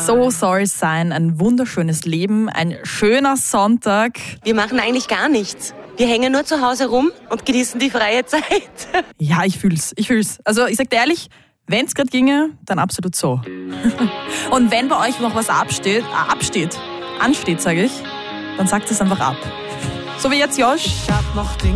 So soll es sein. Ein wunderschönes Leben, ein schöner Sonntag. Wir machen eigentlich gar nichts. Wir hängen nur zu Hause rum und genießen die freie Zeit. Ja, ich fühl's. Also ich sag dir ehrlich, wenn es gerade ginge, dann absolut so. Und wenn bei euch noch was ansteht, sage ich, dann sagt es einfach ab. So wie jetzt Josh.